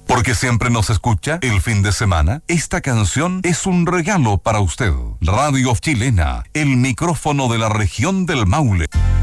Porque siempre nos escucha el fin de semana, esta canción es un regalo para usted. Radio Chilena, el micrófono de la región del Maule.